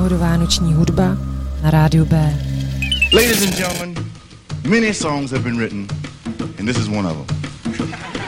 náhodovánoční hudba na rádiu B. Ladies and gentlemen, many songs have been written, and this is one of them.